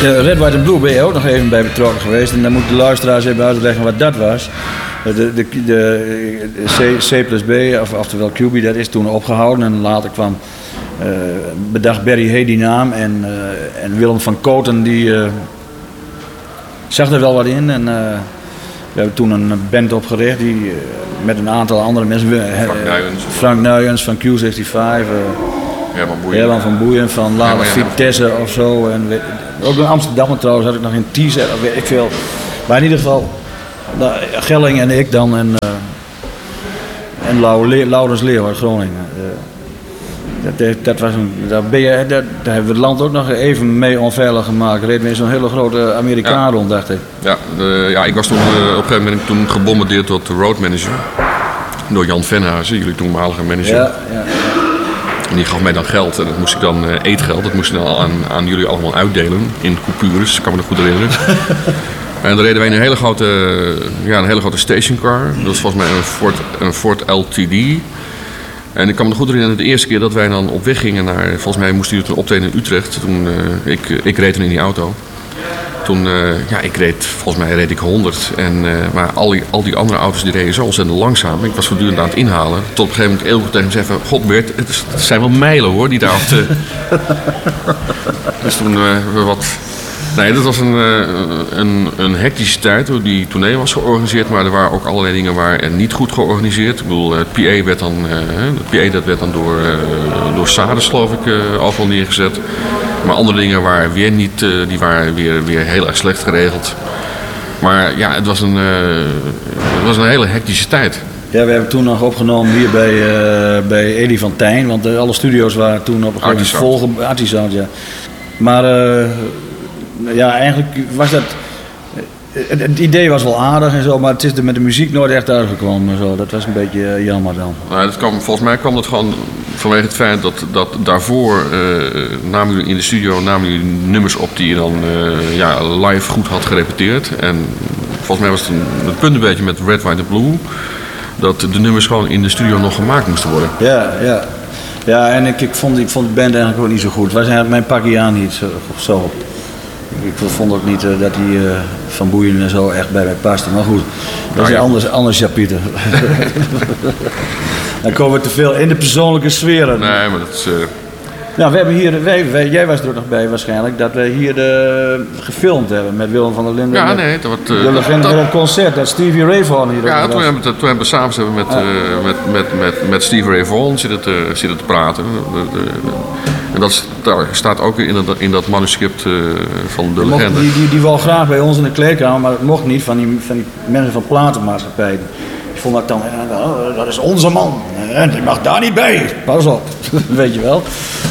Red, White and Blue ben je ook nog even bij betrokken geweest. En dan moeten de luisteraars even uitleggen wat dat was. De C+B, oftewel QB, dat is toen opgehouden. En later kwam, bedacht Barry Hay die naam. En Willem van Koten die zag er wel wat in. En we hebben toen een band opgericht die met een aantal andere mensen. Frank Nuyens van Q65. Herman van Boeien van Lala Vitesse of zo. En ook in Amsterdam trouwens had ik nog in T-set of weet ik veel. Maar in ieder geval, Gelling en ik dan en Laurens Leeuw uit Groningen. Daar hebben we het land ook nog even mee onveilig gemaakt. Er reed mee zo'n hele grote Amerikaan rond, dacht ik. Ja, ik was toen op een gegeven moment gebombardeerd tot de road manager. Door Jan Venhuizen, jullie toenmalige manager. Ja. En die gaf mij dan geld en dat moest ik dan eetgeld. Dat moest ik dan aan jullie allemaal uitdelen in coupures, kan me nog goed herinneren. En dan reden wij in een hele grote stationcar. Dat was volgens mij een Ford LTD. En ik kan me nog goed herinneren, de eerste keer dat wij dan op weg gingen naar... Volgens mij moesten jullie toen optreden in Utrecht. Toen, ik reed toen in die auto. Toen, volgens mij reed ik 100. Maar al die andere auto's die reden zo ontzettend langzaam. Ik was voortdurend aan het inhalen. Tot op een gegeven moment Eelco tegen me zei van... God Bert, het zijn wel mijlen hoor, die daar op de... Dus toen wat... Nee, dat was een hectische tijd. Die tournee was georganiseerd, maar er waren ook allerlei dingen waren niet goed georganiseerd. Ik bedoel, het PA werd dan door Sades, geloof ik, overal neergezet. Maar andere dingen waren weer niet, die waren weer heel erg slecht geregeld. Maar ja, het was een hele hectische tijd. Ja, we hebben toen nog opgenomen hier bij Eddie van Tijn, want alle studio's waren toen op een gegeven moment vol. Artisound, ja. Maar eigenlijk was dat... Het idee was wel aardig en zo, maar het is er met de muziek nooit echt uitgekomen. Zo. Dat was een beetje jammer dan. Nou, volgens mij kwam dat gewoon vanwege het feit dat daarvoor namen jullie in de studio nummers op die je dan live goed had gerepeteerd. En volgens mij was het punt een beetje met Red, White and Blue dat de nummers gewoon in de studio nog gemaakt moesten worden. Ja, en ik vond de band eigenlijk ook niet zo goed. Het was eigenlijk mijn pakje aan niet zo. Ik vond ook niet dat die Van Boeien en zo echt bij mij paste. Maar goed, dat is een ander chapitre. Dan komen we te veel in de persoonlijke sferen. Nee, maar dat is... Nou, we hebben hier, jij was er ook nog bij waarschijnlijk, dat wij hier gefilmd hebben met Willem van der Linden. Ja, nee, dat wordt... de legendaire concert, dat Stevie Ray Vaughan hier. Ja, toen hebben we samen met Stevie Ray Vaughan zitten te praten. En dat staat ook in dat manuscript van de legende. Die wou graag bij ons in de kleedkamer, maar dat mocht niet van die mensen van platenmaatschappijen. Ik vond dat dan, dat is onze man. En die mag daar niet bij. Pas op. Weet je wel.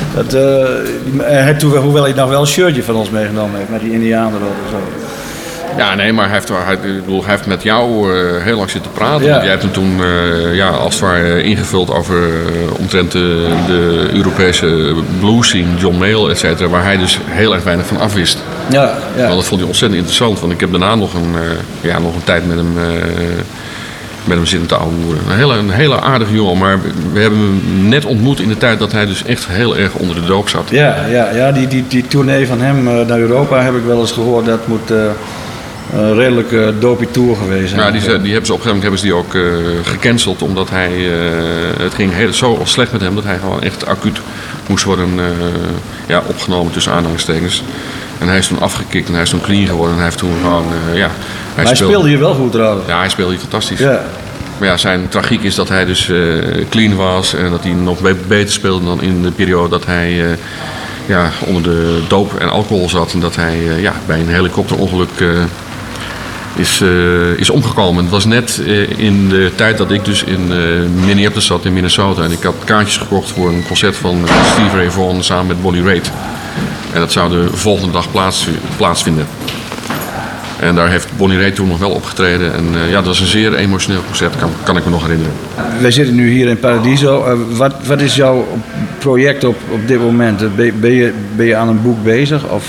Hoewel hij nog wel een shirtje van ons meegenomen heeft met die Indianen erop en zo. Ja, nee, maar hij heeft met jou heel lang zitten praten. Ja. Want jij hebt hem toen als het ware ingevuld over omtrent de Europese blues scene, John Mayall, et cetera, waar hij dus heel erg weinig van afwist. Ja. Want dat vond hij ontzettend interessant, want ik heb daarna nog een tijd met hem zitten te ouwehoeren. Een hele aardige jongen, maar we hebben hem net ontmoet in de tijd dat hij dus echt heel erg onder de doop zat. Ja, die tournee van hem naar Europa heb ik wel eens gehoord. Dat moet een redelijk dopie tour geweest zijn. Ja, die hebben ze op een gegeven moment ook gecanceld, omdat hij, het ging zo slecht met hem dat hij gewoon echt acuut moest worden opgenomen tussen aanhalingstekens. En hij is toen afgekikt en hij is toen clean geworden en hij heeft toen gewoon, Hij speelde hier wel goed trouwens. Ja, hij speelde hier fantastisch. Ja. Maar ja, zijn tragiek is dat hij dus clean was en dat hij nog beter speelde dan in de periode dat hij onder de doop en alcohol zat. En dat hij bij een helikopterongeluk is omgekomen. Het was net in de tijd dat ik dus in Minneapolis zat in Minnesota. En ik had kaartjes gekocht voor een concert van Stevie Ray Vaughan samen met Bonnie Raitt. En dat zou de volgende dag plaatsvinden. En daar heeft Bonnie Raitt toen nog wel opgetreden. En dat was een zeer emotioneel concert, kan ik me nog herinneren. Wij zitten nu hier in Paradiso. Wat is jouw project op dit moment? Ben je aan een boek bezig? Of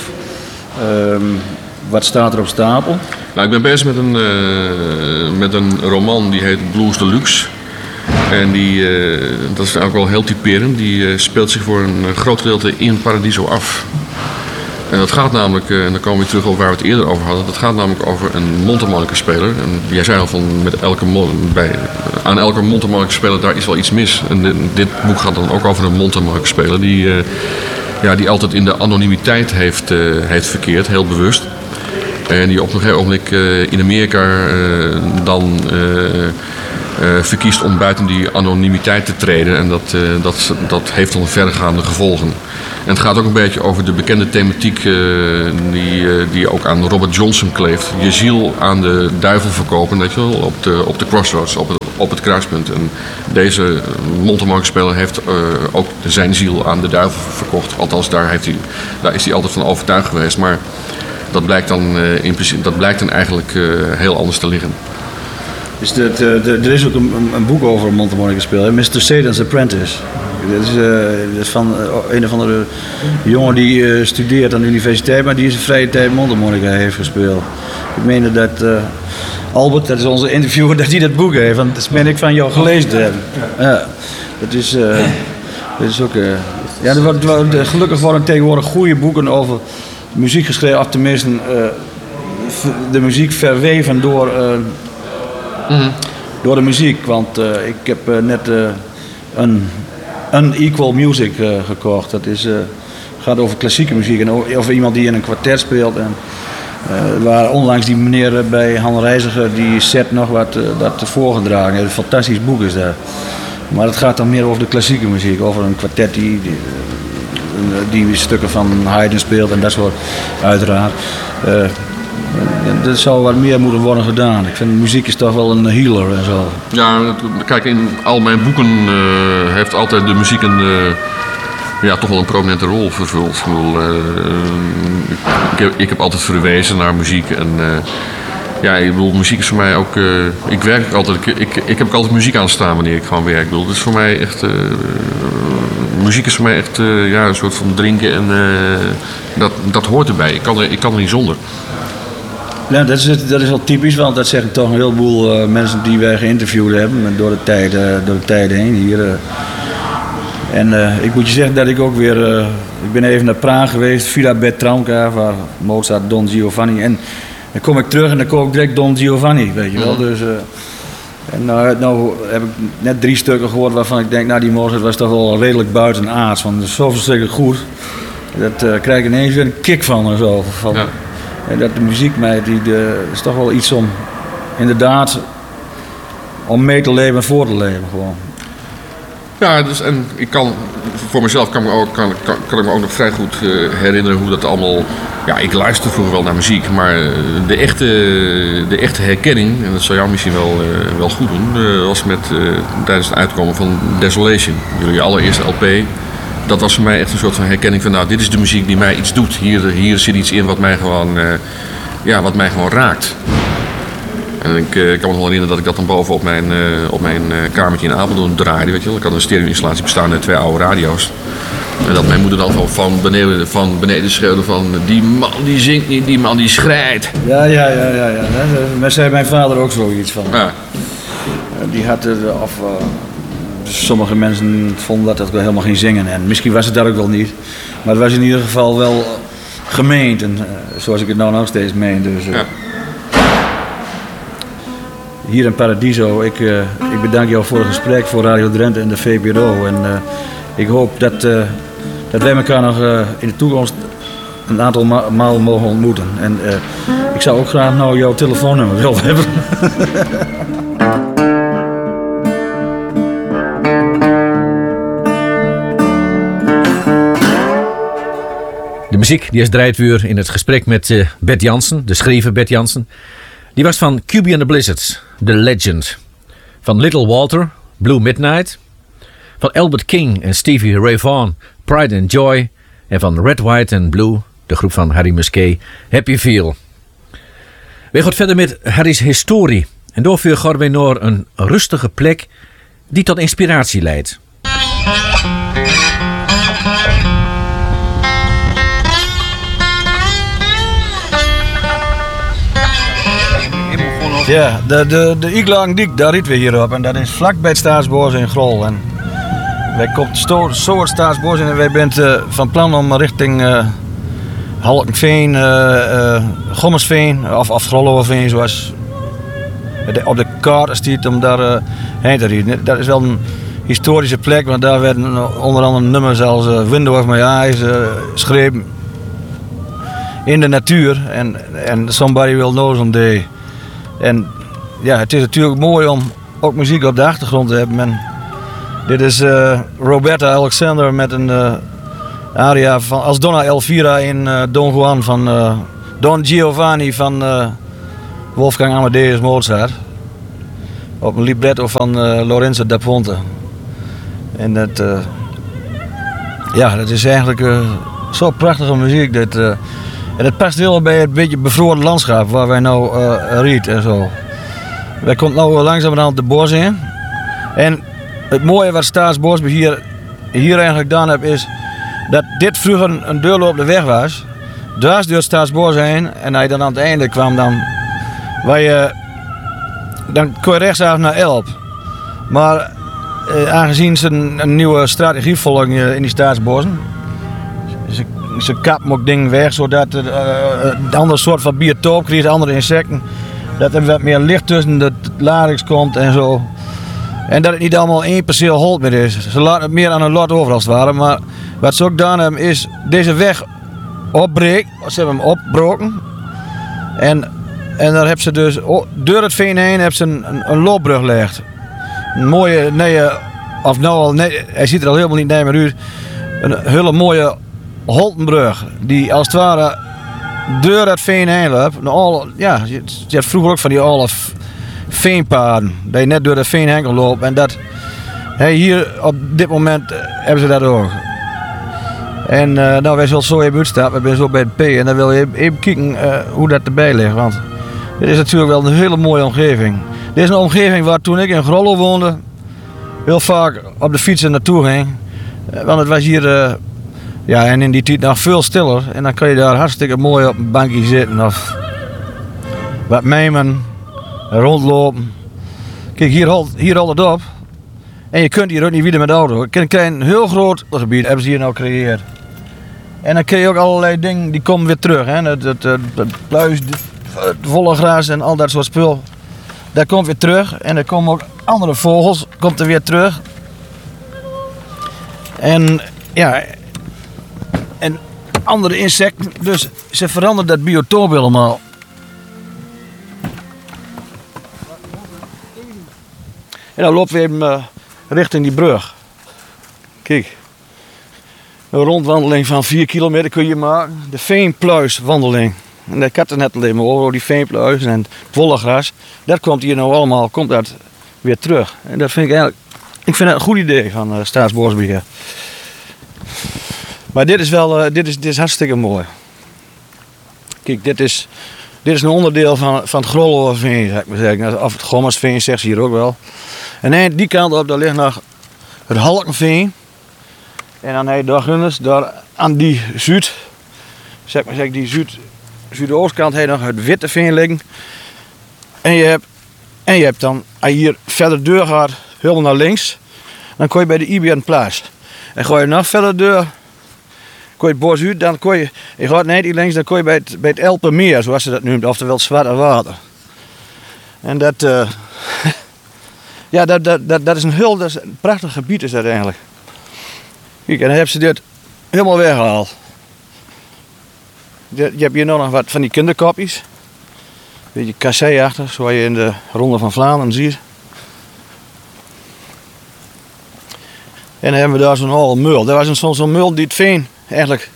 wat staat er op stapel? Nou, ik ben bezig met een roman die heet Blues Deluxe. En dat is ook wel heel typerend. Die speelt zich voor een groot gedeelte in Paradiso af. En dat gaat namelijk, en dan komen we terug op waar we het eerder over hadden. Dat gaat namelijk over een mondharmonica-speler. En jij zei al van aan elke mondharmonica-speler daar is wel iets mis. En dit boek gaat dan ook over een mondharmonica-speler die altijd in de anonimiteit heeft verkeerd, heel bewust. En die op een gegeven moment in Amerika dan verkiest om buiten die anonimiteit te treden. En dat heeft dan verregaande gevolgen. En het gaat ook een beetje over de bekende thematiek die ook aan Robert Johnson kleeft. Je ziel aan de duivel verkopen, weet je wel, op de crossroads, op het kruispunt. En deze mondharmonica-speler heeft ook zijn ziel aan de duivel verkocht. Althans, daar is hij altijd van overtuigd geweest. Maar dat blijkt dan eigenlijk heel anders te liggen. Dus er is ook een boek over een mondharmonica-speler, Mr. Satan's Apprentice. Dat is van een of andere jongen die studeert aan de universiteit, maar die in zijn vrije tijd mondharmonica heeft gespeeld. Ik meen dat Albert, dat is onze interviewer, dat hij dat boek heeft. Want dat meen ik van jou gelezen te hebben. Ja, dat is ook... gelukkig worden tegenwoordig goede boeken over muziek geschreven, of tenminste de muziek verweven door de muziek. Want ik heb net een Unequal Music gekocht. Dat gaat over klassieke muziek en over iemand die in een kwartet speelt. En waar onlangs die meneer bij Han Reiziger die set nog wat voorgedragen. Een fantastisch boek is dat. Maar het gaat dan meer over de klassieke muziek, over een kwartet die stukken van Haydn speelt en dat soort uiteraard. Er zou wat meer moeten worden gedaan. Ik vind muziek is toch wel een healer en zo. Ja, kijk, in al mijn boeken heeft altijd de muziek toch wel een prominente rol vervuld. Ik heb altijd verwezen naar muziek en ik bedoel, muziek is voor mij ook... ik werk altijd... Ik heb ook altijd muziek aan staan wanneer ik gewoon werk. Ik bedoel, dat is voor mij echt... muziek is voor mij echt een soort van drinken en dat hoort erbij. Ik kan er niet zonder. Ja, dat is wel typisch, want dat zeggen toch een heleboel mensen die wij geïnterviewd hebben door de tijden heen hier. En ik moet je zeggen dat ik ook weer... ik ben even naar Praag geweest, Villa Bertramka, waar Mozart, Don Giovanni. En dan kom ik terug en dan koop ik direct Don Giovanni, weet je wel. Dus, en nou heb ik net 3 stukken gehoord waarvan ik denk, die Mozart was toch wel redelijk buitenaards. Want het is zo verschrikkelijk goed. Dat krijg ik ineens weer een kick van en zo. Ja. En dat de muziek mij, is toch wel iets om, inderdaad, om mee te leven en voor te leven gewoon. Ja, dus en voor mezelf kan ik me ook nog vrij goed herinneren hoe dat allemaal... Ja, ik luister vroeger wel naar muziek, maar de echte herkenning, en dat zou jou misschien wel goed doen, was tijdens het uitkomen van Desolation, jullie allereerste LP. Dat was voor mij echt een soort van herkenning van, dit is de muziek die mij iets doet. Hier zit iets in wat mij gewoon raakt. En ik kan me nog herinneren dat ik dat dan boven op mijn kamertje in Apeldoorn draaide. Weet je wel. Ik had een stereo-installatie bestaande uit 2 oude radio's. En dat mijn moeder dan van beneden schreeuwde van... Die man die zingt niet, die man die schrijdt. Ja. Daar zei mijn vader ook zoiets van. Ja. Die had sommige mensen vonden dat wel helemaal geen zingen. En misschien was het dat ook wel niet. Maar het was in ieder geval wel gemeend. En, zoals ik het nou nog steeds meen. Dus, ja. Hier in Paradiso, ik bedank jou voor het gesprek, voor Radio Drenthe en de VPRO. En ik hoop dat wij elkaar nog in de toekomst een aantal maal mogen ontmoeten. En ik zou ook graag nou jouw telefoonnummer willen hebben. De muziek die is draait in het gesprek met Bert Jansen, de schrijver Bert Jansen. Die was van QB and the Blizzards, The Legend. Van Little Walter, Blue Midnight. Van Albert King en Stevie Ray Vaughan, Pride and Joy. En van Red, White and Blue, de groep van Harry Musquet, Happy Feel. We gaan verder met Harry's historie. En daarvoor gaan we naar een rustige plek die tot inspiratie leidt. Ja, de Iglangendiek, daar rieten we hier op. En dat is vlak bij het Staatsbos in Grol. En wij komen zo het Staatsbos in en wij zijn van plan om richting Halkenveen, Gommersveen of Grolloverveen zoals op de kaart staat om daar heen te rijden. Dat is wel een historische plek, want daar werden onder andere nummers als Window of My Eyes geschreven in de natuur en Somebody Will Know Someday. En ja, het is natuurlijk mooi om ook muziek op de achtergrond te hebben. En dit is Roberta Alexander met een aria van, als Donna Elvira in Don Juan van Don Giovanni van Wolfgang Amadeus Mozart. Op een libretto van Lorenzo da Ponte. En dat is eigenlijk zo prachtige muziek. En het past heel bij het beetje bevroren landschap waar wij nou rijden en zo. Wij komt nou langzamerhand de bos in. En het mooie wat Staatsbosbeheer hier eigenlijk gedaan heeft is dat dit vroeger een deurlopende weg was. Dwars door het Staatsbos heen. En als je dan aan het einde kwam, dan kon je rechtsaf naar Elp. Maar aangezien ze een nieuwe strategie volgen in die Staatsbossen. Ze kappen ook dingen weg zodat het een ander soort van biotoop krijgt, andere insecten. Dat er wat meer licht tussen de larix komt en zo. En dat het niet allemaal één perceel holt meer is. Ze laten het meer aan hun lot over als het ware. Maar wat ze ook gedaan hebben is deze weg opbreken. Ze hebben hem opgebroken. En daar hebben ze dus door het veen heen hebben ze een loopbrug gelegd. Een mooie, hij ziet er al helemaal niet meer uit. Een hele mooie Holtenbrug. Die als het ware door het veen heen loopt. Je had vroeger ook van die oude veenpaden. Dat je net door het veen heen kan lopen. En dat, hier op dit moment hebben ze dat ook. En wij zullen zo even uitstappen. We zijn zo bij het P. En dan wil je even kijken hoe dat erbij ligt. Want dit is natuurlijk wel een hele mooie omgeving. Dit is een omgeving waar toen ik in Grollo woonde heel vaak op de fiets naartoe ging. Want het was hier en in die tijd nog veel stiller. En dan kan je daar hartstikke mooi op een bankje zitten of wat mijmen, rondlopen. Kijk, hier houdt het op. En je kunt hier ook niet weer met de auto. Je krijgt een heel groot gebied, hebben ze hier nou gecreëerd. En dan krijg je ook allerlei dingen die komen weer terug. Hè? Het pluis, het volle gras en al dat soort spul. Dat komt weer terug. En er komen ook andere vogels, komt er weer terug. En en andere insecten. Dus ze veranderen dat biotoop helemaal. En dan lopen we even richting die brug. Kijk. Een rondwandeling van 4 kilometer kun je maken. De veenpluiswandeling. En ik had het net alleen maar over die veenpluis en het wollegras. Dat komt hier nou allemaal weer terug. En dat vind ik vind dat een goed idee van Staatsbosbeheer. Maar dit is hartstikke mooi. Kijk, dit is een onderdeel van het Grolloverveen, zou ik maar zeggen. Of het Gommersveen zegt ze hier ook wel. En die kant op, daar ligt nog het Halkenveen. En dan heb je daar aan die zuidoostkant heb je nog het Witteveen liggen. En je hebt dan, als je hier verder deur gaat, helemaal naar links, dan kom je bij de Ibiënplaats. En ga je nog verder deur, kom je het bos uit, dan kom je gaat net hier links, dan kom je bij het Elpenmeer, zoals ze dat noemt, oftewel het Zwarte Water. En dat is een prachtig gebied is dat eigenlijk. Kijk, en dan hebben ze dit helemaal weggehaald. Je hebt hier nog wat van die kinderkopjes. Een beetje kasseijachtig, zoals je in de Ronde van Vlaanderen ziet. En dan hebben we daar zo'n oude mul. Dat was zo'n mul die het veen eigenlijk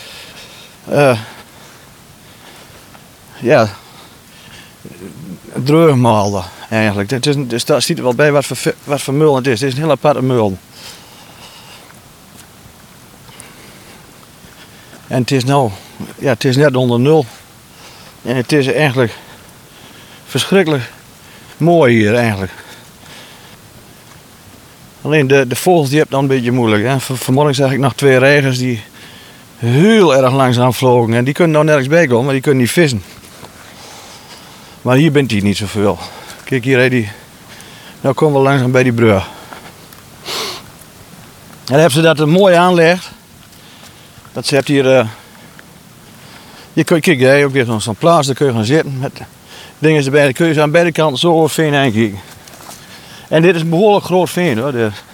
dreug maalde eigenlijk. Er ziet er wel bij wat voor mul het is. Het is een heel aparte mul. En het is net onder nul. En het is eigenlijk verschrikkelijk mooi hier eigenlijk. Alleen de vogels die heb dan een beetje moeilijk. Hè. Vanmorgen zag ik nog 2 reigers die heel erg langzaam vlogen. En die kunnen nou nergens bij komen, maar die kunnen niet vissen. Maar hier bent hij niet zoveel. Kijk hier, nou komen we langzaam bij die brug. En dan hebben ze dat er mooi aangelegd. Dat ze hebt hier Je kunt kijken, hè, ook weer zo'n plaats, daar kun je gaan zitten met dingen erbij. Dan kun je zo aan beide kanten zo over veen heen kijken. En dit is een behoorlijk groot veen hoor.